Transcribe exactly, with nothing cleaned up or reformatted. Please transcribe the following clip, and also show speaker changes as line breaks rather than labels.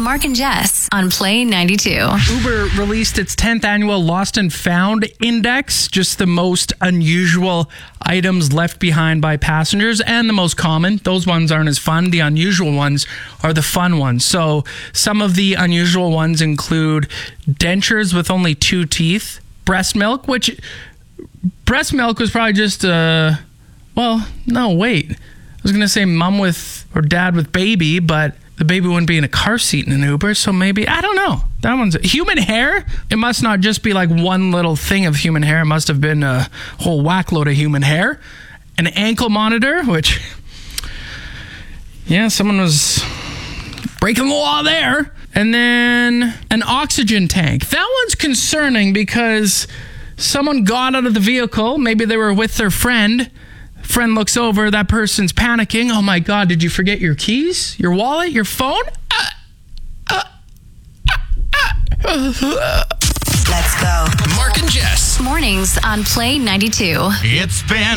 Mark and Jess on Play ninety-two.
Uber released its tenth annual Lost and Found Index, just the most unusual items left behind by passengers and the most common. Those ones aren't as fun. The unusual ones are the fun ones. So some of the unusual ones include dentures with only two teeth, breast milk, which breast milk was probably just, uh, well, no, wait. I was going to say mom with or dad with baby, but the baby wouldn't be in a car seat in an Uber, so maybe, I don't know. That one's human hair. It must not just be like one little thing of human hair. It must have been a whole whack load of human hair. An ankle monitor, which, yeah, someone was breaking the law there. And then an oxygen tank. That one's concerning because someone got out of the vehicle. Maybe they were with their friend. Friend looks over, that person's panicking. Oh my God, did you forget your keys, your wallet, your phone? Uh, uh, uh, uh.
Let's go.
Mark and Jess.
Mornings on Play ninety-two.
It's been